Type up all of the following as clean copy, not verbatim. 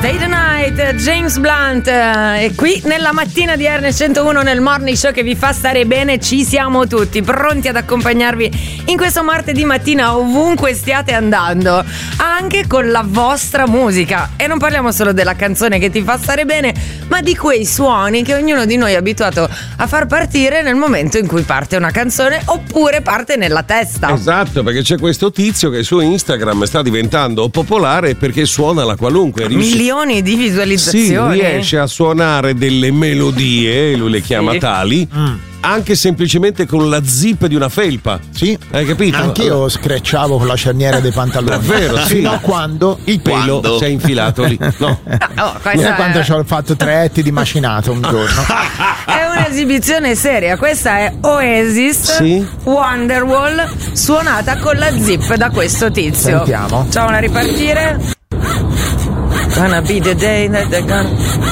Stay the Night, James Blunt, e qui nella mattina di RN101 nel Morning Show che vi fa stare bene. Ci siamo tutti pronti ad accompagnarvi in questo martedì mattina ovunque stiate andando, anche con la vostra musica. E non parliamo solo della canzone che ti fa stare bene, ma di quei suoni che ognuno di noi è abituato a far partire nel momento in cui parte una canzone oppure parte nella testa. Esatto, perché c'è questo tizio che su Instagram sta diventando popolare perché suona la qualunque. Milioni di visualizzazioni. Sì, riesce a suonare delle melodie, lui le chiama tali, anche semplicemente con la zip di una felpa. Sì. Hai capito? Anch'io screcciavo con la cerniera dei pantaloni. Davvero, sì. Fino a quando il pelo si è infilato lì. No. Quando ci ho fatto 3 etti di macinato un giorno. È un'esibizione seria. Questa è Oasis, Wonderwall, suonata con la zip da questo tizio. Sentiamo. Facciamola ripartire. Gonna be the day that they're gonna...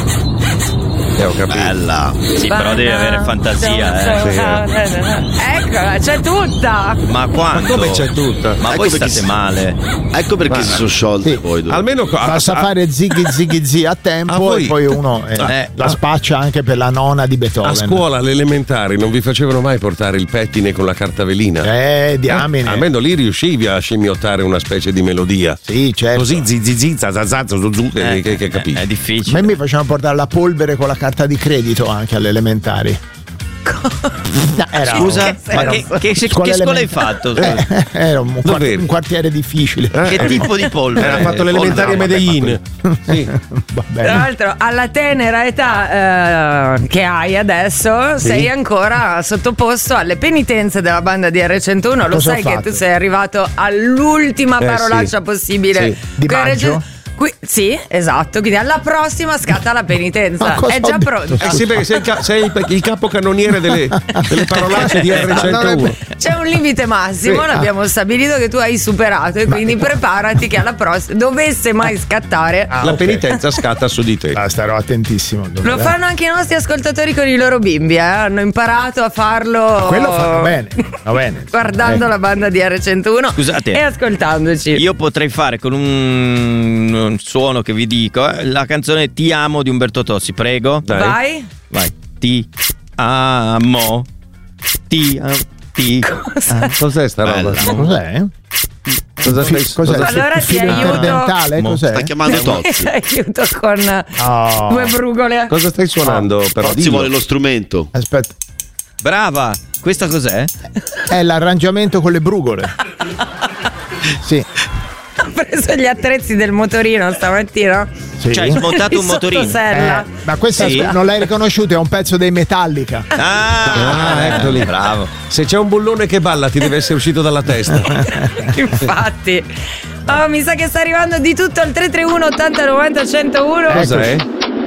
Bella. Sì, però devi avere fantasia, Eccola, c'è tutta. Ma quando? Ma come c'è tutta? Ma voi state male. Ecco perché si sono sciolte poi. Almeno basta fare zighi a tempo e poi uno la spaccia anche per la nona di Beethoven. A scuola alle elementari non vi facevano mai portare il pettine con la cartavelina? Diamine. Almeno lì riuscivi a scimmiottare una specie di melodia. Sì, certo. Così zizi zazazazzo zuzu che capisci. È difficile. A me mi facevano portare la polvere con la carta di credito anche alle elementari. Scusa, ma che scuola hai fatto? Era un quartiere difficile. Che tipo di polvere? Era fatto l'elementare a Medellin. Sì. Tra l'altro, alla tenera età che hai adesso, sei ancora sottoposto alle penitenze della banda di R101. Lo sai che tu sei arrivato all'ultima parolaccia possibile di maggio? Sì, esatto. Quindi alla prossima scatta la penitenza. È già pronto. Sì, perché sei il capocannoniere delle parolacce di R101. C'è un limite massimo, l'abbiamo stabilito, che tu hai superato, e quindi preparati che alla prossima, dovesse mai scattare, la penitenza scatta su di te. Starò attentissimo. Lo fanno anche i nostri ascoltatori con i loro bimbi, hanno imparato a farlo. Quello fanno bene. Va bene. Guardando la banda di R101. Scusate, e ascoltandoci. Io potrei fare con un suono che vi dico la canzone Ti amo di Umberto Tozzi, prego. Vai. Ti amo. Cos'è sta roba? Cos'è? Cos'è? Allora ti aiuto. Sta chiamando Tozzi. Aiuto con 2 brugole. Cosa stai suonando? Tozzi vuole lo strumento. Aspetta. Brava. Questa cos'è? È l'arrangiamento con le brugole. Sì. Ho preso gli attrezzi del motorino stamattina. Sì. Cioè, hai smontato un motorino. Ma questa non l'hai riconosciuto, è un pezzo dei Metallica. Eccoli. Bravo. Se c'è un bullone che balla ti deve essere uscito dalla testa. Infatti. Mi sa che sta arrivando di tutto al 331 80 90 101. Cos'è?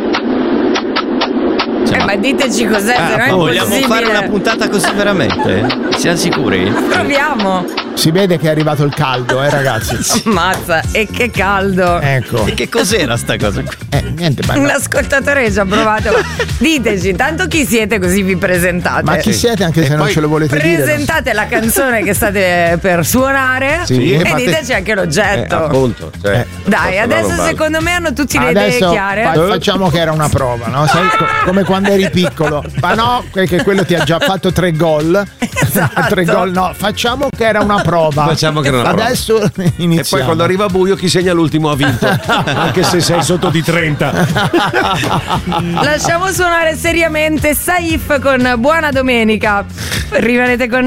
Ma diteci cos'è, se no è vogliamo impossibile. fare una puntata così veramente? Siamo sicuri? Proviamo. Si vede che è arrivato il caldo, ragazzi. Ammazza, e che caldo. Ecco. E che cos'era sta cosa qui? Niente, un ascoltatore che ci ha provato. Diteci intanto chi siete, così vi presentate. Ma chi siete, anche se non ce lo volete dire? Presentate la canzone che state per suonare e diteci anche l'oggetto. Appunto. Dai, adesso secondo me hanno tutte le idee chiare. Facciamo che era una prova, no? Sai, come quando eri piccolo. Ma no, perché quello ti ha già fatto 3 gol. Esatto. 3 gol, no. Facciamo che era una prova. Facciamo che era una prova. Adesso iniziamo. E poi quando arriva buio chi segna l'ultimo ha vinto. Anche se sei sotto di 30. Lasciamo suonare seriamente Saif con Buona Domenica. Rimanete con